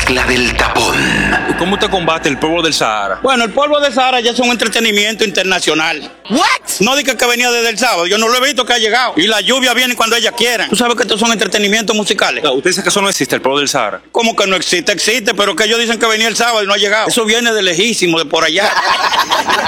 mezcla del tapón. ¿Cómo usted combate el polvo del Sahara? Bueno, el polvo de Sahara ya es un entretenimiento internacional. What? No diga que venía desde el sábado, yo no lo he visto que ha llegado. Y la lluvia viene cuando ella quiera. Tú sabes que estos son entretenimientos musicales. ¿Usted dice que eso no existe, el polvo del Sahara? ¿Cómo que no existe? Existe, pero que ellos dicen que venía el sábado y no ha llegado. Eso viene de lejísimo, de por allá.